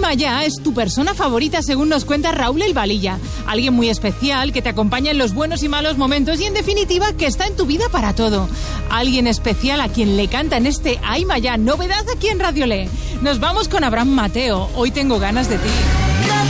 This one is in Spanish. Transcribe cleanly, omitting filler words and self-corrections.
Maya es tu persona favorita, según nos cuenta Raúl El Valilla. Alguien muy especial que te acompaña en los buenos y malos momentos y, en definitiva, que está en tu vida para todo. Alguien especial a quien le cantan este Ay Maya, novedad aquí en Radio Le. Nos vamos con Abraham Mateo. Hoy tengo ganas de ti.